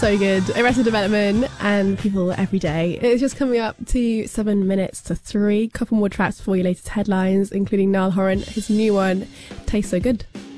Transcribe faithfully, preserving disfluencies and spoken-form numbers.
So good. Arrested Development and People Every Day. It's just coming up to seven minutes to three. Couple more tracks before your latest headlines, including Niall Horan, his new one, Tastes So Good.